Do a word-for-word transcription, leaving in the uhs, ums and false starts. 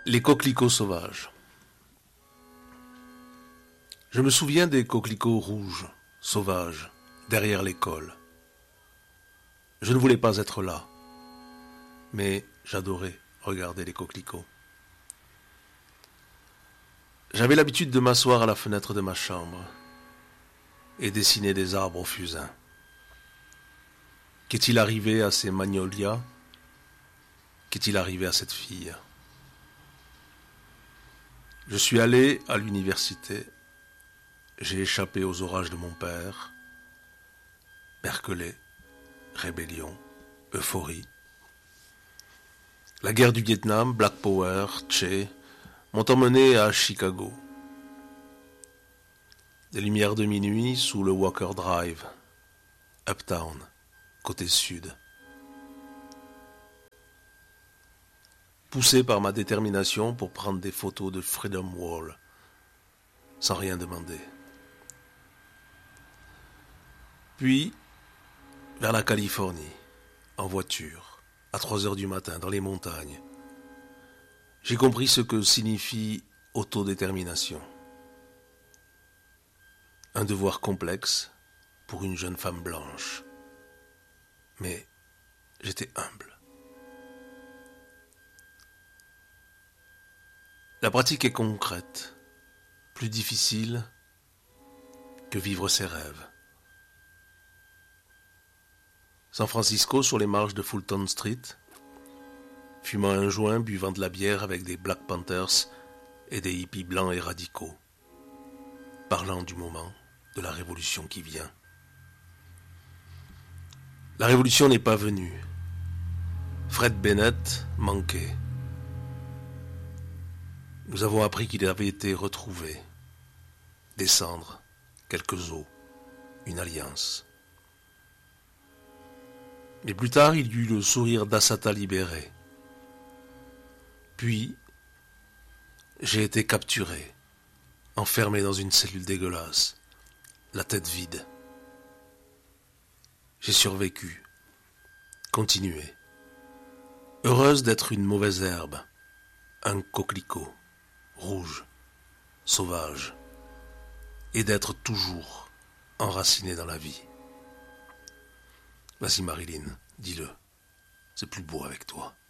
Les coquelicots sauvages. Je me souviens des coquelicots rouges, sauvages, derrière l'école. Je ne voulais pas être là, mais j'adorais regarder les coquelicots. J'avais l'habitude de m'asseoir à la fenêtre de ma chambre et dessiner des arbres au fusain. Qu'est-il arrivé à ces magnolias? Qu'est-il arrivé à cette fille? Je suis allé à l'université. J'ai échappé aux orages de mon père. Berkeley, rébellion, euphorie. La guerre du Vietnam, Black Power, Che, m'ont emmené à Chicago. Des lumières de minuit sous le Walker Drive, Uptown, côté sud. Poussé par ma détermination pour prendre des photos de Freedom Wall, sans rien demander. Puis, vers la Californie, en voiture, à trois heures du matin, dans les montagnes, j'ai compris ce que signifie autodétermination. Un devoir complexe pour une jeune femme blanche. Mais j'étais humble. La pratique est concrète, plus difficile que vivre ses rêves. San Francisco, sur les marches de Fulton Street, fumant un joint, buvant de la bière avec des Black Panthers et des hippies blancs et radicaux, parlant du moment, de la révolution qui vient. La révolution n'est pas venue. Fred Bennett manquait. Nous avons appris qu'il avait été retrouvé. Des cendres, quelques os, une alliance. Mais plus tard, il y eut le sourire d'Assata libéré. Puis, j'ai été capturé, enfermé dans une cellule dégueulasse, la tête vide. J'ai survécu, continué, heureuse d'être une mauvaise herbe, un coquelicot, rouge, sauvage, et d'être toujours enraciné dans la vie. Vas-y Marilyn, dis-le, c'est plus beau avec toi.